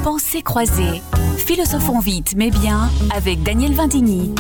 Pensées croisées. Philosophons vite mais bien avec Daniel Vindigny.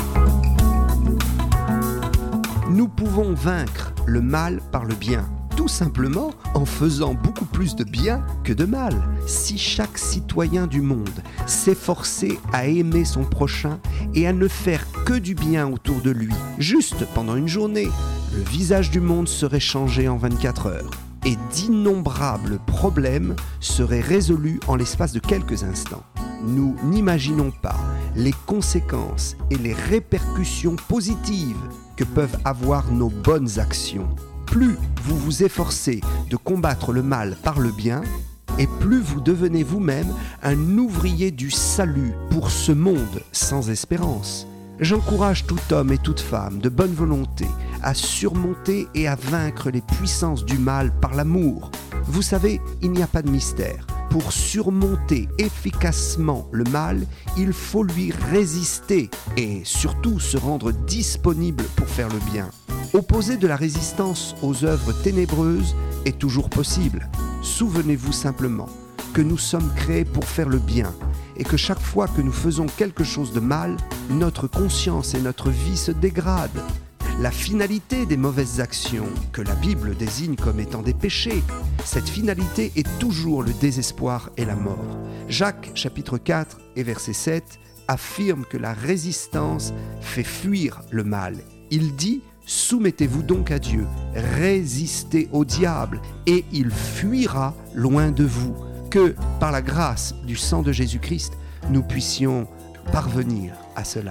Nous pouvons vaincre le mal par le bien, tout simplement en faisant beaucoup plus de bien que de mal. Si chaque citoyen du monde s'efforçait à aimer son prochain et à ne faire que du bien autour de lui, juste pendant une journée, le visage du monde serait changé en 24 heures. Et d'innombrables problèmes seraient résolus en l'espace de quelques instants. Nous n'imaginons pas les conséquences et les répercussions positives que peuvent avoir nos bonnes actions. Plus vous vous efforcez de combattre le mal par le bien, et plus vous devenez vous-même un ouvrier du salut pour ce monde sans espérance. J'encourage tout homme et toute femme de bonne volonté à surmonter et à vaincre les puissances du mal par l'amour. Vous savez, il n'y a pas de mystère. Pour surmonter efficacement le mal, il faut lui résister et surtout se rendre disponible pour faire le bien. Opposer de la résistance aux œuvres ténébreuses est toujours possible. Souvenez-vous simplement que nous sommes créés pour faire le bien et que chaque fois que nous faisons quelque chose de mal, notre conscience et notre vie se dégradent. La finalité des mauvaises actions, que la Bible désigne comme étant des péchés, cette finalité est toujours le désespoir et la mort. Jacques, chapitre 4 et verset 7, affirme que la résistance fait fuir le mal. Il dit « Soumettez-vous donc à Dieu, résistez au diable, et il fuira loin de vous. » Que, par la grâce du sang de Jésus-Christ, nous puissions parvenir à cela.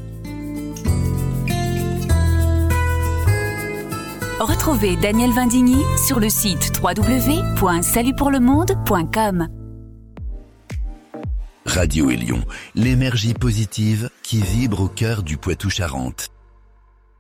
Retrouvez Daniel Vindigny sur le site www.salutpourlemonde.com. Radio Élion, l'énergie positive qui vibre au cœur du Poitou-Charentes.